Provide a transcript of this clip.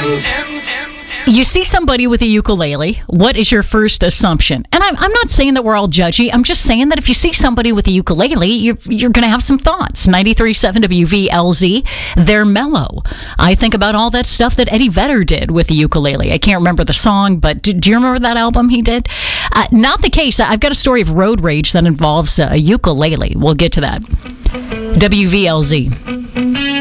You see somebody with a ukulele, what is your first assumption? And I'm not saying that we're all judgy. I'm just saying that if you see somebody with a ukulele, you're going to have some thoughts. 93.7 WVLZ, they're mellow. I think about all that stuff that Eddie Vedder did with the ukulele. I can't remember the song, but do you remember that album he did? Not the case. I've got a story of road rage that involves a ukulele. We'll get to that. WVLZ.